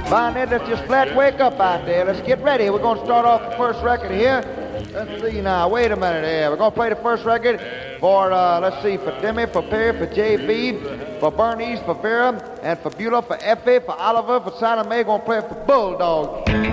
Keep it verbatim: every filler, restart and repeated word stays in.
Bonnet, let's just flat wake up out there. Let's get ready. We're going to start off the first record here. Let's see now. Wait a minute here. We're going to play the first record for, uh, let's see, for Demi, for Perry, for J B, for Bernice, for Vera, and for Beulah, for Effie, for Oliver, for Santa Mae. We're going to play it for Bulldog.